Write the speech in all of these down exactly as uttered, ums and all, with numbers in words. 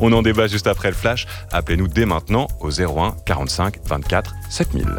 On en débat juste après le flash. Appelez-nous dès maintenant au zéro un quarante-cinq vingt-quatre sept mille.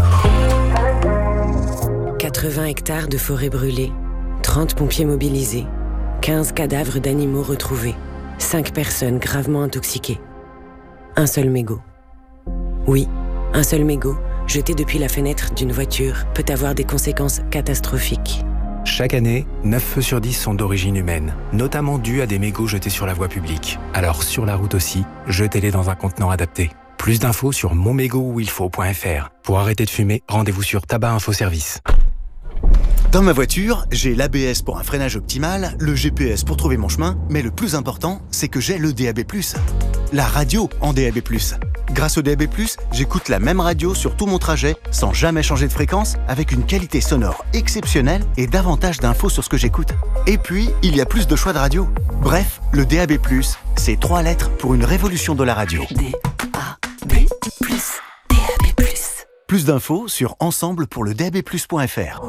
quatre-vingts hectares de forêt brûlée, trente pompiers mobilisés, quinze cadavres d'animaux retrouvés, cinq personnes gravement intoxiquées. Un seul mégot. Oui, un seul mégot, jeté depuis la fenêtre d'une voiture, peut avoir des conséquences catastrophiques. Chaque année, neuf feux sur dix sont d'origine humaine, notamment dus à des mégots jetés sur la voie publique. Alors sur la route aussi, jetez-les dans un contenant adapté. Plus d'infos sur mon mégot où il faut point f r. Pour arrêter de fumer, rendez-vous sur Tabac Info Service. Dans ma voiture, j'ai l'A B S pour un freinage optimal, le G P S pour trouver mon chemin, mais le plus important, c'est que j'ai le D A B plus. La radio en D A B plus. Grâce au D A B plus, j'écoute la même radio sur tout mon trajet, sans jamais changer de fréquence, avec une qualité sonore exceptionnelle et davantage d'infos sur ce que j'écoute. Et puis, il y a plus de choix de radio. Bref, le D A B plus, c'est trois lettres pour une révolution de la radio. D A B plus, D A B plus. Plus d'infos sur ensemble pour le D A B plus point f r.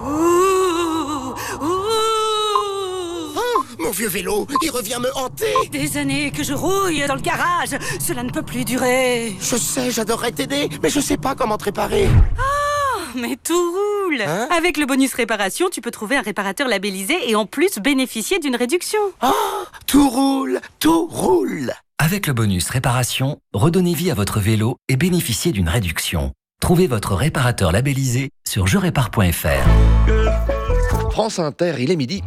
Mon vieux vélo, il revient me hanter. Des années que je rouille dans le garage. Cela ne peut plus durer. Je sais, j'adorerais t'aider, mais je sais pas comment te réparer. Oh, mais tout roule. Hein? Avec le bonus réparation, tu peux trouver un réparateur labellisé et en plus bénéficier d'une réduction. Oh, tout roule, tout roule. Avec le bonus réparation, redonnez vie à votre vélo et bénéficiez d'une réduction. Trouvez votre réparateur labellisé sur je répare point f r. France Inter, il est midi.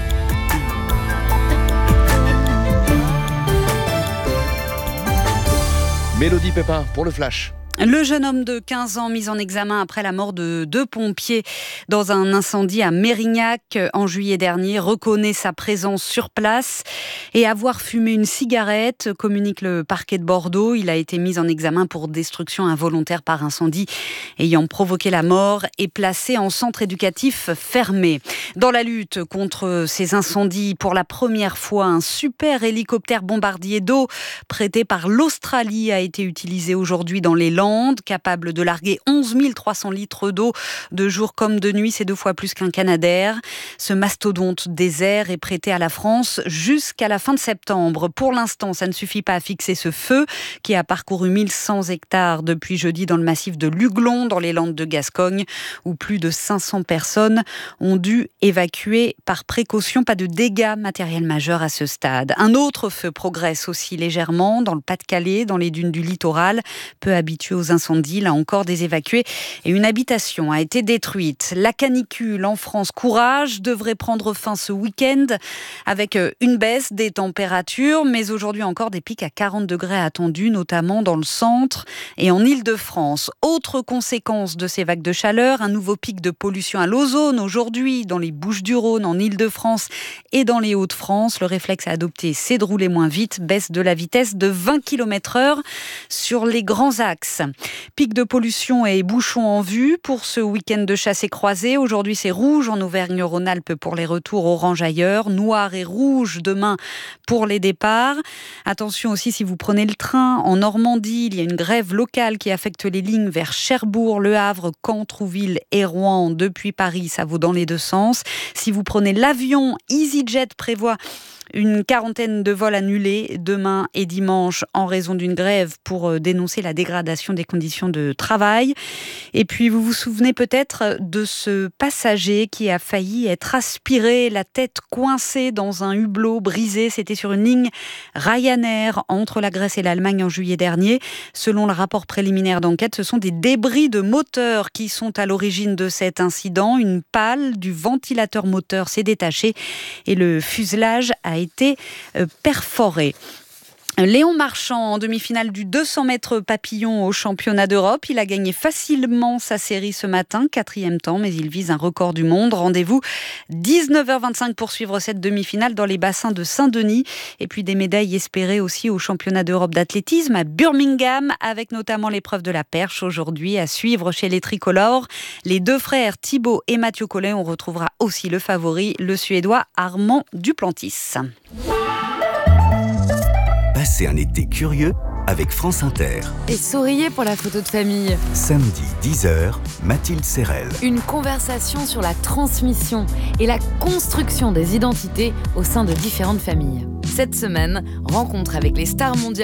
Mélodie Pépin pour le flash. Le jeune homme de quinze ans mis en examen après la mort de deux pompiers dans un incendie à Mérignac en juillet dernier reconnaît sa présence sur place et avoir fumé une cigarette, communique le parquet de Bordeaux. Il a été mis en examen pour destruction involontaire par incendie ayant provoqué la mort et placé en centre éducatif fermé. Dans la lutte contre ces incendies, pour la première fois, un super hélicoptère bombardier d'eau prêté par l'Australie a été utilisé aujourd'hui dans les Landes. Capable de larguer onze mille trois cents litres d'eau de jour comme de nuit, c'est deux fois plus qu'un Canadair. Ce mastodonte désert est prêté à la France jusqu'à la fin de septembre. Pour l'instant, ça ne suffit pas à fixer ce feu qui a parcouru mille cent hectares depuis jeudi dans le massif de Luglon, dans les Landes de Gascogne, où plus de cinq cents personnes ont dû évacuer par précaution. Pas de dégâts matériels majeurs à ce stade. Un autre feu progresse aussi légèrement dans le Pas-de-Calais, dans les dunes du littoral, peu habitué aux incendies, là encore des évacués et une habitation a été détruite. La canicule en France, courage, devrait prendre fin ce week-end avec une baisse des températures, mais aujourd'hui encore des pics à quarante degrés attendus, notamment dans le centre et en Île-de-France. Autre conséquence de ces vagues de chaleur, un nouveau pic de pollution à l'ozone aujourd'hui dans les Bouches-du-Rhône, en Île-de-France et dans les Hauts-de-France. Le réflexe à adopter, c'est de rouler moins vite, baisse de la vitesse de vingt kilomètres heure sur les grands axes. Pic de pollution et bouchons en vue pour ce week-end de chassé croisé. Aujourd'hui, c'est rouge en Auvergne-Rhône-Alpes pour les retours, orange ailleurs, noir et rouge demain pour les départs. Attention aussi si vous prenez le train en Normandie, il y a une grève locale qui affecte les lignes vers Cherbourg, Le Havre, Caen, Trouville et Rouen depuis Paris. Ça vaut dans les deux sens. Si vous prenez l'avion, EasyJet prévoit une quarantaine de vols annulés demain et dimanche en raison d'une grève pour dénoncer la dégradation des conditions de travail. Et puis vous vous souvenez peut-être de ce passager qui a failli être aspiré, la tête coincée dans un hublot brisé. C'était sur une ligne Ryanair entre la Grèce et l'Allemagne en juillet dernier. Selon le rapport préliminaire d'enquête, ce sont des débris de moteur qui sont à l'origine de cet incident. Une pale du ventilateur moteur s'est détachée et le fuselage a été perforé. Léon Marchand, en demi-finale du deux cents mètres papillon au championnat d'Europe. Il a gagné facilement sa série ce matin, quatrième temps, mais il vise un record du monde. Rendez-vous dix-neuf heures vingt-cinq pour suivre cette demi-finale dans les bassins de Saint-Denis. Et puis des médailles espérées aussi au championnat d'Europe d'athlétisme à Birmingham, avec notamment l'épreuve de la perche aujourd'hui à suivre chez les tricolores. Les deux frères Thibaut et Mathieu Collet, on retrouvera aussi le favori, le Suédois Armand Duplantis. Passez un été curieux avec France Inter. Et souriez pour la photo de famille. Samedi dix heures, Mathilde Serrel. Une conversation sur la transmission et la construction des identités au sein de différentes familles. Cette semaine, rencontre avec les stars mondiales